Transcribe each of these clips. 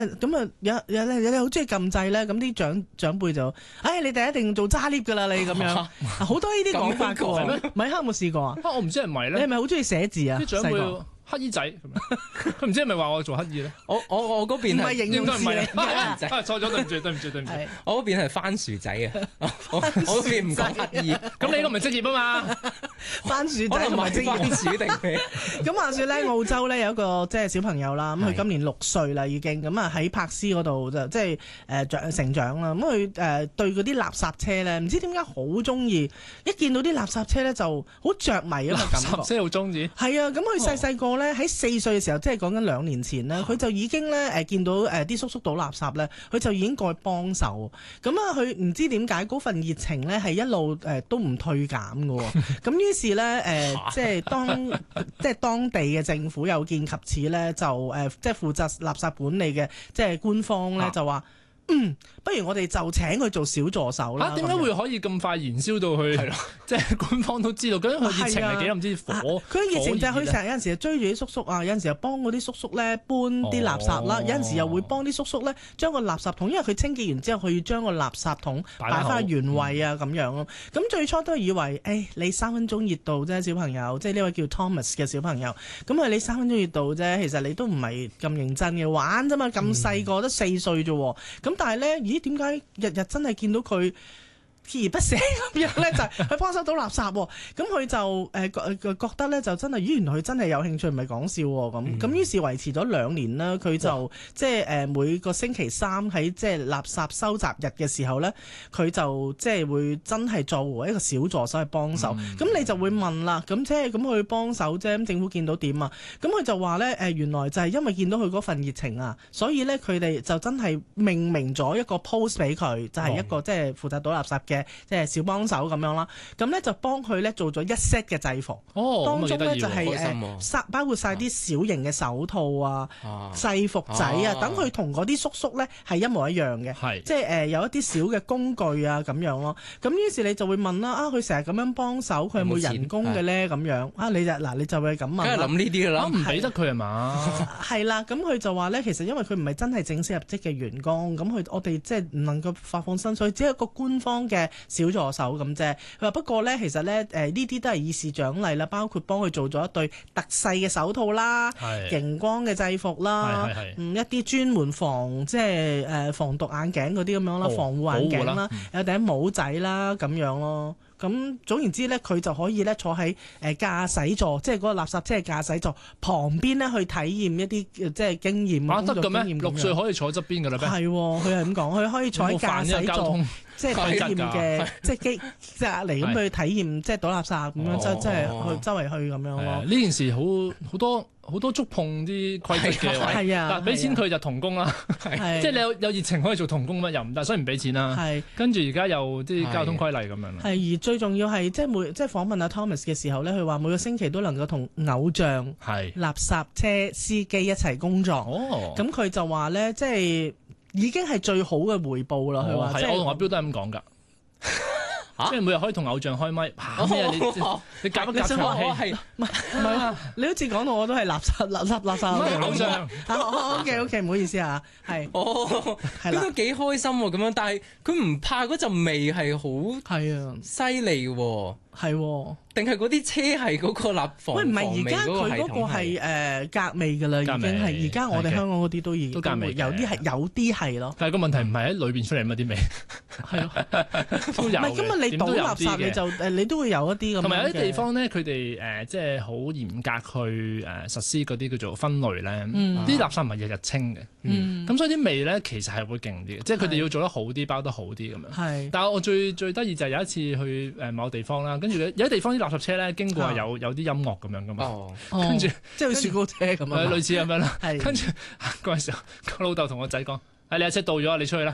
咁啊有好中意撳掣咧，咁啲長輩就，你哋一定做揸 lift 噶啦，你咁樣，好多呢啲講法噶喎。米克有冇試過啊？ 我唔知係咪咧。 你係咪好中意寫字啊？ 啲長輩乞衣仔，佢唔知係咪話我做乞衣咧？ 我嗰邊係應該唔係錯咗，對唔住。 我嗰邊係番薯仔啊！我嗰邊唔講乞衣。 咁你呢個唔係職業啊嘛？ 番薯仔同埋職業番薯定咩？ 咁話說咧，澳洲咧有一個即係小朋友啦，咁佢今年6歲啦已經，咁啊喺柏斯嗰度就即係成長啦。咁佢對嗰啲垃圾車咧，唔知點解好中意，一見到啲垃圾車咧就好着迷啊個感覺。 垃圾車好中意。 係啊，咁佢細個咧喺4歲嘅時候，即係講緊2年前咧，佢就已經咧見到啲叔叔倒垃圾咧，佢就已經過去幫手。咁啊，佢唔知點解嗰份熱情咧係一路都唔退減嘅喎。咁於是咧即係當地嘅政府有見及此咧，就即係負責垃圾管理嘅即係官方咧就話。不如我哋就請佢做小助手啦。 點解會可以咁快燃燒到去？係咯，即係官方都知道，究竟佢熱情係幾咁之火。 佢熱情就係佢成日有陣時就追住啲叔叔啊，有陣時又幫嗰啲叔叔咧搬啲垃圾啦，有陣時又會幫啲叔叔咧將個垃圾桶，因為佢清潔完之後，佢要將個垃圾桶擺翻原位啊咁樣咯。咁最初都以為你3分鐘熱度啫，小朋友，即係呢位叫 Thomas 嘅小朋友。咁你3分鐘熱度啫，其實你都唔係咁認真嘅玩啫嘛，咁細個得4歲啫。咁但係咧，咦？點解日日真係見到佢鍥而不捨咁樣咧？就係佢幫手倒垃圾喎。咁佢就覺得咧，就真係，原來佢真係有興趣，唔係講笑喎。咁於是維持咗2年啦。佢就即係每個星期3喺即係垃圾收集日嘅時候咧，佢就即係會真係作為一個小助手去幫手。咁你就會問啦，咁即係咁佢幫手啫，咁政府見到點啊？咁佢就話咧原來就係因為見到佢嗰份熱情啊，所以咧佢哋就真係命名咗一個 post 俾佢，就係一個即係負責倒垃圾嘅即係小幫手咁樣啦。咁咧就幫佢咧做咗一 set 嘅制服，當中咧就係包括晒啲小型嘅手套啊、制服仔啊，等佢同嗰啲叔叔咧係一模一樣嘅，即係有一啲小嘅工具啊咁樣咯。咁於是你就會問啦，佢成日咁樣幫手，佢有冇人工嘅咧？咁樣你就會咁問。 梗係諗呢啲㗎啦， 唔俾得佢係嘛？ 係啦，咁佢就話咧，其實因為佢唔係真係正式入職嘅員工，咁我哋即係唔能夠發放薪水，只係一個官方嘅小助手咁啫。佢話不過咧，其實咧呢啲都係以示獎勵啦，包括幫佢做咗一對特細嘅手套啦、熒光嘅制服啦、一啲專門即係防毒眼鏡嗰啲咁樣啦、防護眼鏡啦，有頂帽仔啦咁樣咯。咁總言之咧，佢就可以咧坐喺駕駛座，即係嗰個垃圾車嘅駕駛座旁邊咧去體驗一啲即係經驗。 得嘅咩？6歲可以坐側邊㗎啦咩？ 係，佢係咁講，佢可以坐喺駕駛座，即係體驗嘅，即係即係嚟咁去體驗，即係倒垃圾咁樣，即係去周圍去咁樣咯。 呢件事好多觸碰啲規則嘅位，但係俾錢佢就童工啦，即係你有熱情可以做童工咩？又唔得，所以唔俾錢啦。跟住而家又啲交通規例咁樣啦。 而最重要係即係訪問阿 Thomas 嘅時候咧，佢話每個星期都能夠同偶像垃圾車司機一齊工作。咁佢就話咧，即係已經係最好嘅回報啦。佢話我同阿標都係咁講㗎。即係每日可以同偶像開咪，咩你夾一夾場戲？唔係啊！ 你好似講到我都係垃圾偶像。 OK，唔好意思啊，係。 係啦，都幾開心喎咁樣，但係佢唔怕嗰陣味係好犀利喎。 係， 定係嗰啲車係嗰個垃圾？ 喂，唔係，而家佢嗰個係隔味㗎啦，已經係。而家我哋香港嗰啲都已經隔味， 有啲係咯。 但係個問題唔係喺裏邊出嚟嘛啲味， 係咯， 都有嘅。 唔係，咁你倒垃圾你都會有一啲咁。 同埋有啲地方咧，佢哋即係好嚴格去實施嗰啲叫做分類咧。啲垃圾唔係日日清嘅，咁所以啲味咧其實係會勁啲嘅，即係佢哋要做得好啲，包得好啲咁樣。係。但係我最得意就係有一次去某個地方啦。跟住有啲地方啲垃圾車咧經過係有啲音樂咁樣噶嘛，跟住即係雪糕車咁樣， 類似咁樣啦。跟住嗰陣時候，個老豆同個仔講：你架車到咗，你出去啦。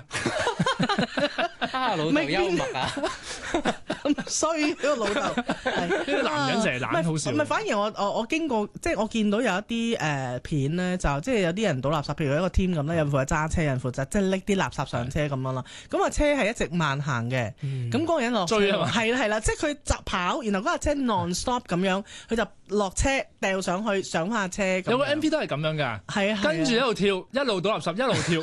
老豆幽默啊！ 所以呢個老豆呢個男人成日懶好笑。 唔係，反而我經過，即係我見到有一啲片咧，就即係有啲人倒垃圾，譬如一個 team 咁啦，有人負責揸車，有人負責即係拎啲垃圾上車咁樣啦。咁啊車係一直慢行嘅，咁嗰個人落車係啦，即係佢就跑，然後嗰架車 non-stop 咁樣，佢就落車掉上去上下車。 有個 MV 都係咁樣㗎， 係啊， 跟住一路跳，一路倒垃圾，一路跳，